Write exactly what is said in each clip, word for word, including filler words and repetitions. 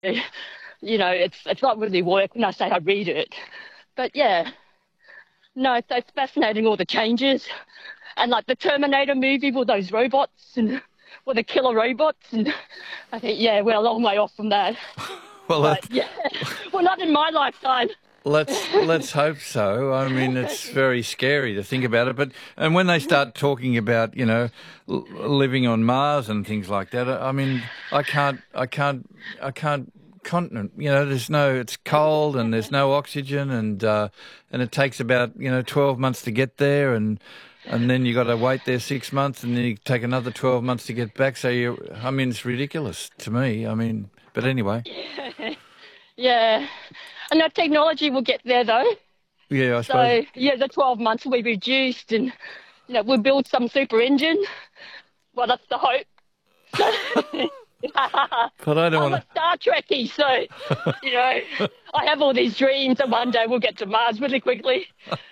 you know, it's it's not really work when I say I read it. But yeah, no, it's, it's fascinating all the changes. And like the Terminator movie with those robots and with the killer robots. And I think, yeah, we're a long way off from that. Well, But that's, yeah, well, not in my lifetime. let's let's hope so. I mean, it's very scary to think about it. But and when they start talking about, you know, l- living on Mars and things like that, I I mean, I can't, I can't, I can't. Continent, you know, there's no, it's cold and there's no oxygen, and uh, and it takes about, you know, twelve months to get there, and and then you got to wait there six months, and then you take another twelve months to get back. So you, I mean, it's ridiculous to me. I mean, but anyway, Yeah. And that technology will get there though. yeah, I suppose. So yeah, the twelve months will be reduced and, you know, we'll build some super engine. Well, that's the hope. So, But I don't I'm want a Star Trekkie, so, you know, I have all these dreams and one day we'll get to Mars really quickly.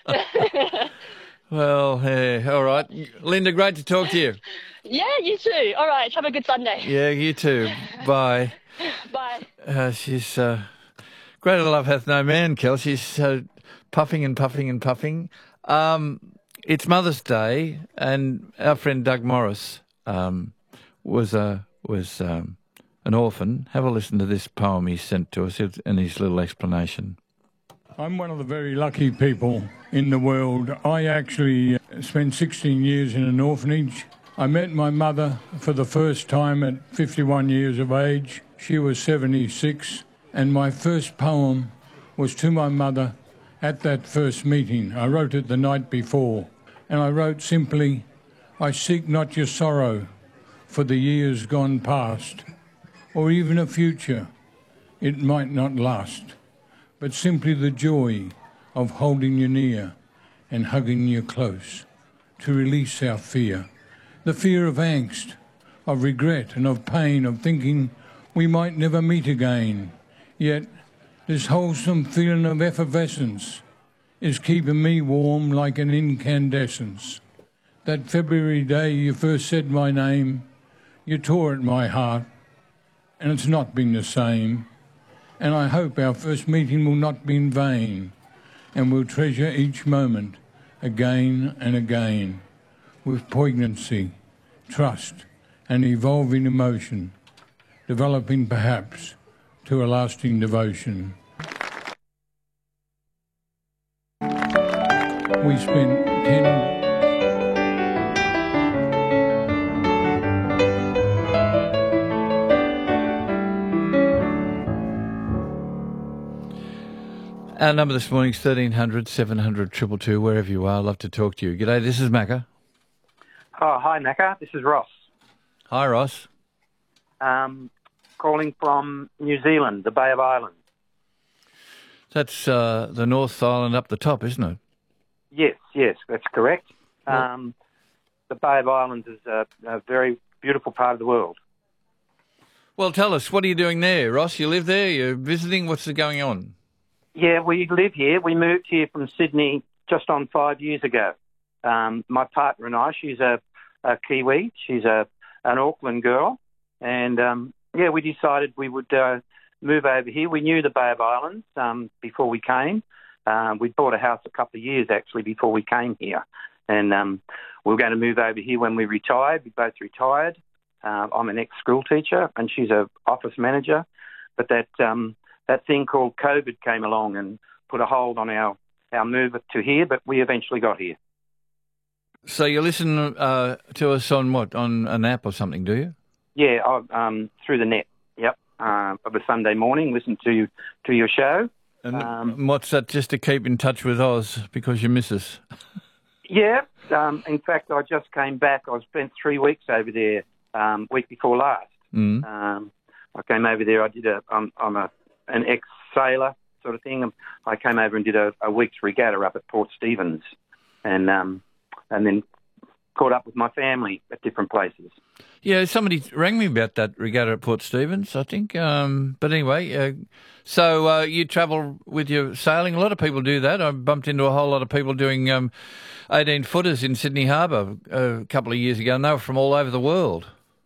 to. Well, yeah, all right, Linda. Great to talk to you. Yeah, you too. All right, have a good Sunday. Yeah, you too. Bye. Bye. Uh, she's uh, greater love hath no man, Kel. She's uh, puffing and puffing and puffing. Um, it's Mother's Day, and our friend Doug Morris um, was a was um, an orphan. Have a listen to this poem he sent to us and his little explanation. I'm one of the very lucky people in the world. I actually uh, spent sixteen years in an orphanage. I met my mother for the first time at fifty-one years of age. She was seventy-six, and my first poem was to my mother at that first meeting. I wrote it the night before, and I wrote simply, "I seek not your sorrow for the years gone past, or even a future, it might not last, but simply the joy of holding you near and hugging you close to release our fear, the fear of angst, of regret and of pain, of thinking we might never meet again. Yet this wholesome feeling of effervescence is keeping me warm like an incandescence. That February day you first said my name, you tore at my heart, and it's not been the same. And I hope our first meeting will not be in vain, and we'll treasure each moment again and again with poignancy, trust, and evolving emotion, developing perhaps to a lasting devotion." We spent ten Our number this morning is thirteen hundred, seven hundred, two two two, wherever you are. I'd love to talk to you. G'day, this is Macca. Oh, hi, Macca. This is Ross. Hi, Ross. Um, calling from New Zealand, the Bay of Islands. That's uh, the North Island up the top, isn't it? Yes, yes, that's correct. Um, the Bay of Islands is a, a very beautiful part of the world. Well, tell us, what are you doing there, Ross? You live there? You're visiting? What's going on? Yeah, we live here. We moved here from Sydney just on five years ago. Um, my partner and I, she's a, a Kiwi. She's a an Auckland girl. And, um, yeah, we decided we would uh, move over here. We knew the Bay of Islands um, before we came. Uh, we bought a house a couple of years, actually, before we came here. And um, we were going to move over here when we retired. We both retired. Uh, I'm an ex-school teacher, and she's an office manager. But that... Um, That thing called COVID came along and put a hold on our, our move to here, but we eventually got here. So you listen uh, to us on what, on an app or something, do you? Yeah, I, um, through the net, yep. Uh, of a Sunday morning, listen to to your show. And Um, what's that, just to keep in touch with Oz because you miss us? yeah, um, in fact, I just came back. I spent three weeks over there um, week before last. Mm. Um, I came over there. I did a, I'm, I'm a an ex-sailor sort of thing. I came over and did a, a week's regatta up at Port Stephens, and um, and then caught up with my family at different places. Yeah, somebody rang me about that regatta at Port Stephens, I think. Um, but anyway, uh, so uh, you travel with your sailing. A lot of people do that. I bumped into a whole lot of people doing um, eighteen-footers in Sydney Harbour a couple of years ago, and they were from all over the world.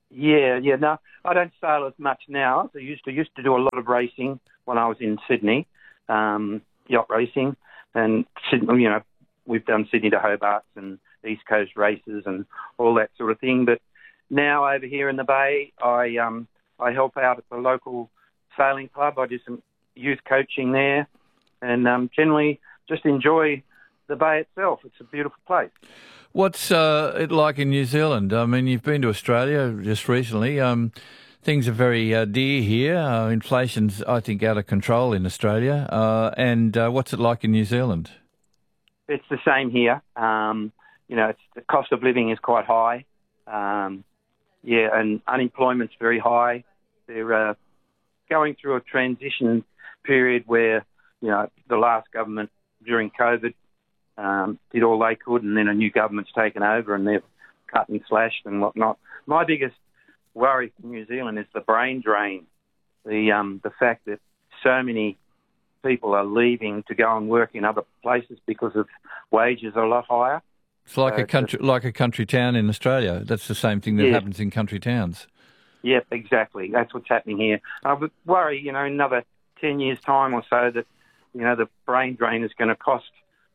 Yeah, yeah. No, I don't sail as much now. I used to used to do a lot of racing when I was in Sydney, um, yacht racing, and Sydney, you know, we've done Sydney to Hobart and East Coast races and all that sort of thing. But now over here in the Bay, I um, I help out at the local sailing club. I do some youth coaching there, and um, generally just enjoy the Bay itself. It's a beautiful place. What's uh, it like in New Zealand? I mean, you've been to Australia just recently. Um, things are very uh, dear here. Uh, inflation's, I think, out of control in Australia. Uh, and uh, what's it like in New Zealand? It's the same here. Um, you know, it's, the cost of living is quite high. Um, yeah, and unemployment's very high. They're uh, going through a transition period where, you know, the last government during COVID um, did all they could, and then a new government's taken over and they've cut and slashed and whatnot. My biggest worry for New Zealand is the brain drain, the um, the fact that so many people are leaving to go and work in other places because of wages are a lot higher. It's like so a country, like a country town in Australia. That's the same thing that yeah. happens in country towns. Yep, exactly. That's what's happening here. I would worry, you know, in another ten years' time or so that, you know, the brain drain is going to cost,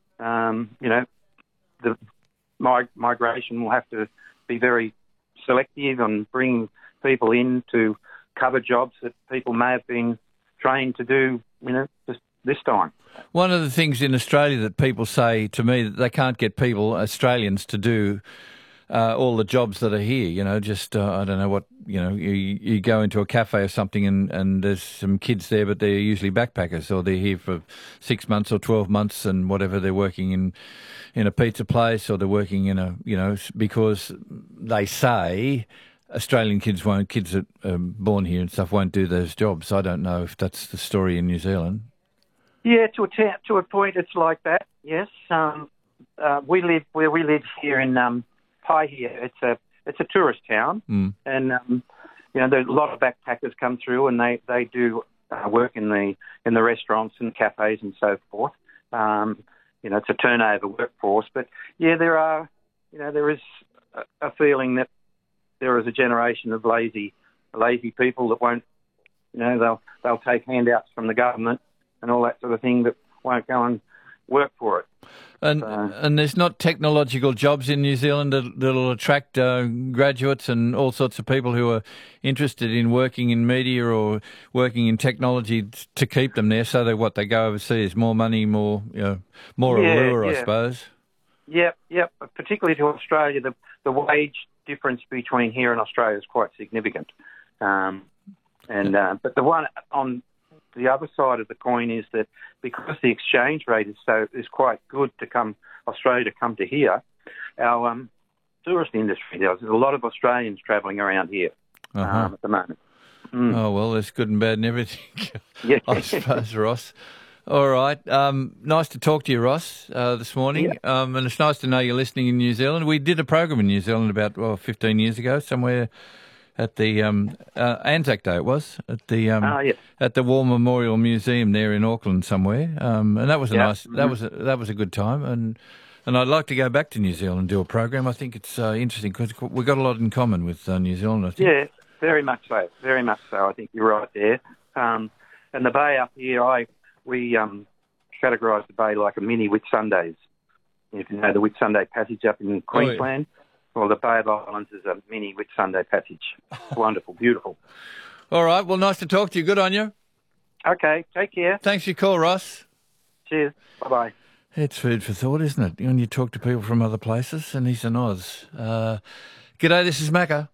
um, you know, the mig- migration will have to be very selective on bringing people in to cover jobs that people may have been trained to do, you know, this, this time. One of the things in Australia that people say to me that they can't get people, Australians, to do uh, all the jobs that are here. You know, just uh, I don't know what, you know, you, you go into a cafe or something and, and there's some kids there, but they're usually backpackers, or they're here for six months or twelve months and whatever. They're working in in a pizza place, or they're working in a, you know, because they say Australian kids won't, kids that are born here and stuff won't do those jobs. I don't know if that's the story in New Zealand. Yeah, to a ta- to a point, it's like that. Yes, um, uh, we live where we live here in um, Paihia. It's a it's a tourist town, mm. and um, you know, there's a lot of backpackers come through, and they they do uh, work in the in the restaurants and cafes and so forth. Um, you know, it's a turnover workforce, but yeah, there are, you know, there is a, a feeling that there is a generation of lazy lazy people that won't, you know, they'll they'll take handouts from the government and all that sort of thing, that won't go and work for it. And so, and there's not technological jobs in New Zealand that, that'll attract uh, graduates and all sorts of people who are interested in working in media or working in technology t- to keep them there, so that what they go overseas, more money, more, you know, more yeah, allure, yeah. I suppose. Yep, yep. Particularly to Australia, the the wage difference between here and Australia is quite significant. Um, and uh, but the one on the other side of the coin is that because the exchange rate is so is quite good to come Australia to come to here, our um, tourist industry does. There's a lot of Australians travelling around here Uh-huh. um, at the moment. Mm. Oh, well, there's good and bad and everything, Yeah. I suppose, Ross. All right. Um, nice to talk to you, Ross, uh, this morning. Yeah. Um, and it's nice to know you're listening in New Zealand. We did a program in New Zealand about, well, fifteen years ago, somewhere at the um, uh, Anzac Day it was, at the um, Ah, yeah. at the War Memorial Museum there in Auckland somewhere. Um, and that was a Yeah. nice, that was a, that was a good time. And and I'd like to go back to New Zealand and do a program. I think it's uh, interesting because we've got a lot in common with uh, New Zealand, I think. Yeah, very much so. Very much so. I think you're right there. Um, and the Bay up here, I we um, categorise the Bay like a mini Whitsundays. If you know the Whitsunday Passage up in Queensland, oh, yeah. Well, the Bay of Islands is a mini Whitsunday Passage. Wonderful, beautiful. All right. Well, nice to talk to you. Good on you. Okay. Take care. Thanks for your call, Ross. Cheers. Bye-bye. It's food for thought, isn't it? When you talk to people from other places, and he's an Oz. Uh, g'day, this is Macca.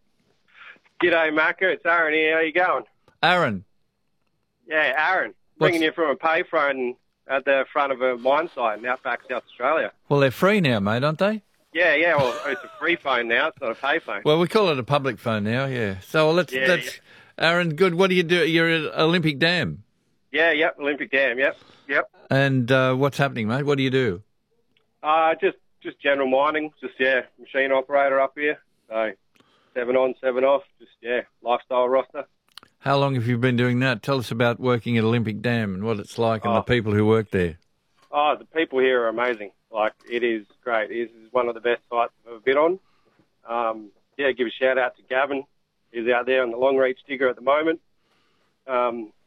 G'day, Macca. It's Aaron here. How you going? Aaron. Yeah, Aaron. What's... Ringing you from a payphone at the front of a mine site in Outback, South Australia. Well, they're free now, mate, aren't they? Yeah, yeah. Well, it's a free phone now. It's not a pay phone. Well, we call it a public phone now, yeah. So well, let's, yeah, let's yeah. Aaron, good. What do you do? You're at Olympic Dam. Yeah, yep. Olympic Dam, yep, yep. And uh, what's happening, mate? What do you do? Uh, just just general mining. Just, yeah, machine operator up here. So seven on, seven off. Just, yeah, lifestyle roster. How long have you been doing that? Tell us about working at Olympic Dam and what it's like and oh. the people who work there. Oh, the people here are amazing. Like, it is great. It is one of the best sites I've ever been on. Um, yeah, give a shout out to Gavin He's out there on the long reach digger at the moment. Um,